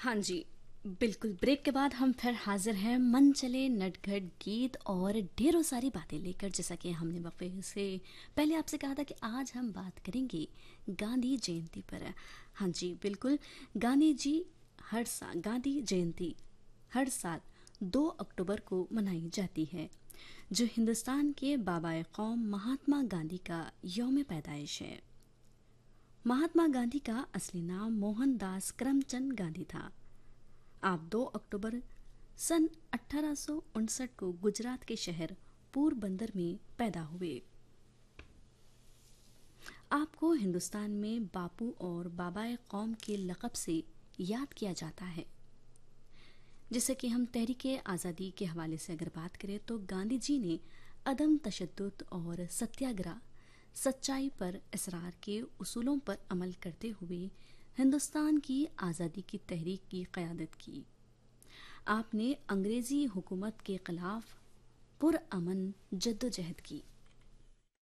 हाँ जी, बिल्कुल। ब्रेक के बाद हम फिर हाजिर हैं मन चले नटखट गीत और ढेरों सारी बातें लेकर। जैसा कि हमने वक्फे से पहले आपसे कहा था कि आज हम बात करेंगे गांधी जयंती पर। हाँ जी, बिल्कुल। गांधी जी गांधी जयंती हर साल 2 अक्टूबर को मनाई जाती है, जो हिंदुस्तान के बाबाए कौम महात्मा गांधी का यौम पैदाइश है। महात्मा गांधी का असली नाम मोहनदास करमचंद गांधी था। आप 2 अक्टूबर सन 1859 को गुजरात के शहर पोरबंदर में पैदा हुए। आपको हिंदुस्तान में बापू और बाबाए कौम के लक़ब से याद किया जाता है। जैसे कि हम तहरीक आज़ादी के हवाले से अगर बात करें तो गांधी जी ने अदम तशद्दुद और सत्याग्रह, सच्चाई पर इसरार के उसूलों पर अमल करते हुए हिंदुस्तान की आज़ादी की तहरीक की क़यादत की। आपने अंग्रेज़ी हुकूमत के ख़िलाफ़ पुरअमन जद्दोजहद की।